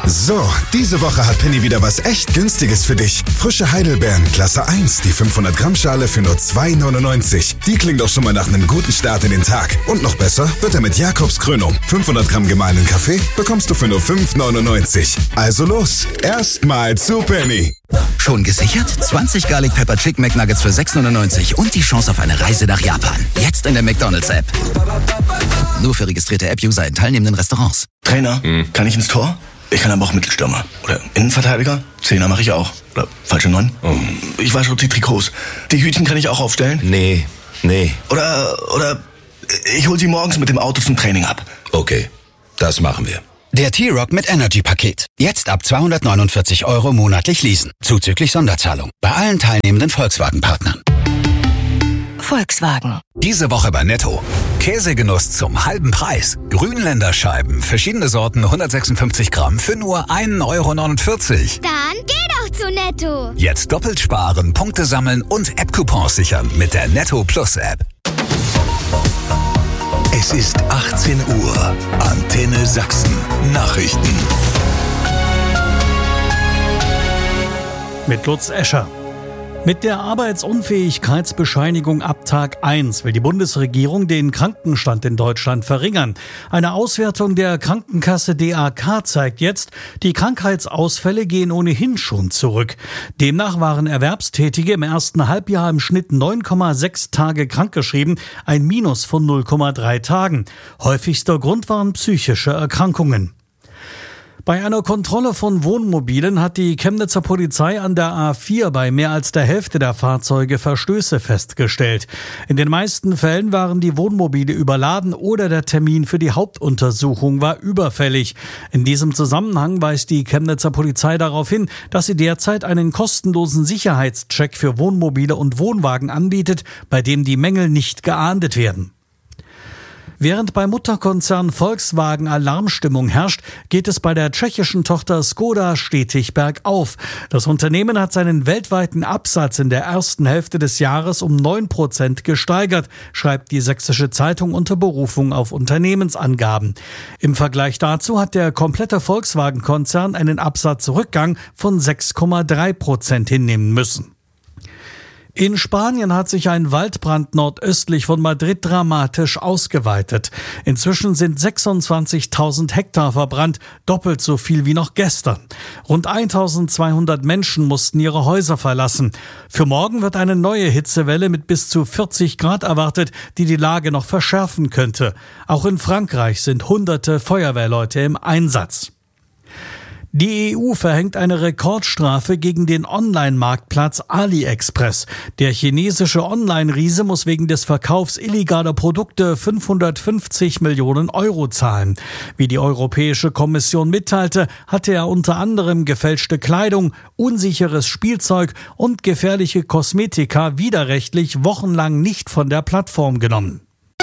So, diese Woche hat Penny wieder was echt Günstiges für dich. Frische Heidelbeeren, Klasse 1, die 500 Gramm Schale für nur 2,99. Die klingt doch schon mal nach einem guten Start in den Tag. Und noch besser wird er mit Jakobskrönung. 500 Gramm gemahlenen Kaffee bekommst du für nur 5,99. Also los, erstmal zu Penny. Schon gesichert? 20 Garlic Pepper Chicken McNuggets für 6,99 und die Chance auf eine Reise nach Japan. Jetzt in der McDonald's-App. Nur für registrierte App-User in teilnehmenden Restaurants. Trainer, kann ich ins Tor? Ich kann aber auch Mittelstürmer. Oder Innenverteidiger? Zehner mache ich auch. Oder falsche 9? Ich wasche die Trikots. Die Hütchen kann ich auch aufstellen? Nee. Oder ich hol sie morgens mit dem Auto zum Training ab. Okay, das machen wir. Der T-Rock mit Energy-Paket. Jetzt ab 249 € monatlich leasen. Zuzüglich Sonderzahlung. Bei allen teilnehmenden Volkswagen-Partnern. Volkswagen. Diese Woche bei Netto. Käsegenuss zum halben Preis. Grünländerscheiben, verschiedene Sorten, 156 Gramm für nur 1,49 €. Dann geh doch zu Netto. Jetzt doppelt sparen, Punkte sammeln und App-Coupons sichern mit der Netto Plus App. Es ist 18 Uhr. Antenne Sachsen. Nachrichten. Mit Lutz Escher. Mit der Arbeitsunfähigkeitsbescheinigung ab Tag 1 will die Bundesregierung den Krankenstand in Deutschland verringern. Eine Auswertung der Krankenkasse DAK zeigt jetzt, die Krankheitsausfälle gehen ohnehin schon zurück. Demnach waren Erwerbstätige im ersten Halbjahr im Schnitt 9,6 Tage krankgeschrieben, ein Minus von 0,3 Tagen. Häufigster Grund waren psychische Erkrankungen. Bei einer Kontrolle von Wohnmobilen hat die Chemnitzer Polizei an der A4 bei mehr als der Hälfte der Fahrzeuge Verstöße festgestellt. In den meisten Fällen waren die Wohnmobile überladen oder der Termin für die Hauptuntersuchung war überfällig. In diesem Zusammenhang weist die Chemnitzer Polizei darauf hin, dass sie derzeit einen kostenlosen Sicherheitscheck für Wohnmobile und Wohnwagen anbietet, bei dem die Mängel nicht geahndet werden. Während bei Mutterkonzern Volkswagen Alarmstimmung herrscht, geht es bei der tschechischen Tochter Skoda stetig bergauf. Das Unternehmen hat seinen weltweiten Absatz in der ersten Hälfte des Jahres um 9% gesteigert, schreibt die Sächsische Zeitung unter Berufung auf Unternehmensangaben. Im Vergleich dazu hat der komplette Volkswagen-Konzern einen Absatzrückgang von 6,3% hinnehmen müssen. In Spanien hat sich ein Waldbrand nordöstlich von Madrid dramatisch ausgeweitet. Inzwischen sind 26.000 Hektar verbrannt, doppelt so viel wie noch gestern. Rund 1.200 Menschen mussten ihre Häuser verlassen. Für morgen wird eine neue Hitzewelle mit bis zu 40 Grad erwartet, die die Lage noch verschärfen könnte. Auch in Frankreich sind hunderte Feuerwehrleute im Einsatz. Die EU verhängt eine Rekordstrafe gegen den Online-Marktplatz AliExpress. Der chinesische Online-Riese muss wegen des Verkaufs illegaler Produkte 550 Millionen € zahlen. Wie die Europäische Kommission mitteilte, hatte er unter anderem gefälschte Kleidung, unsicheres Spielzeug und gefährliche Kosmetika widerrechtlich wochenlang nicht von der Plattform genommen.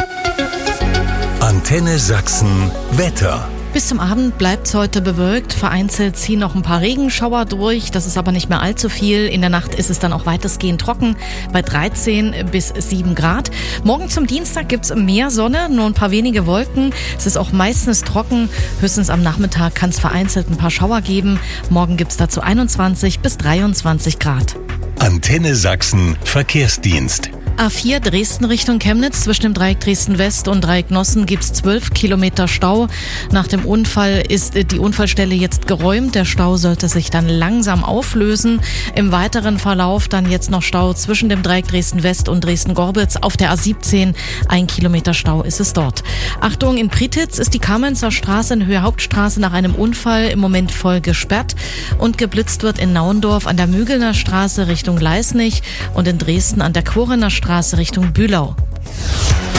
Antenne Sachsen Wetter. Bis zum Abend bleibt es heute bewölkt. Vereinzelt ziehen noch ein paar Regenschauer durch. Das ist aber nicht mehr allzu viel. In der Nacht ist es dann auch weitestgehend trocken bei 13 bis 7 Grad. Morgen zum Dienstag gibt's mehr Sonne, nur ein paar wenige Wolken. Es ist auch meistens trocken. Höchstens am Nachmittag kann es vereinzelt ein paar Schauer geben. Morgen gibt's dazu 21 bis 23 Grad. Antenne Sachsen Verkehrsdienst. A4 Dresden Richtung Chemnitz. Zwischen dem Dreieck Dresden-West und Dreieck Nossen gibt's 12 Kilometer Stau. Nach dem Unfall ist die Unfallstelle jetzt geräumt. Der Stau sollte sich dann langsam auflösen. Im weiteren Verlauf dann jetzt noch Stau zwischen dem Dreieck Dresden-West und Dresden-Gorbitz. Auf der A17 1 Kilometer Stau ist es dort. Achtung, in Prietitz ist die Kamenzer Straße in Höhe Hauptstraße nach einem Unfall im Moment voll gesperrt. Und geblitzt wird in Naundorf an der Mügelner Straße Richtung Leisnig und in Dresden an der Korener Straße Richtung Bühlau.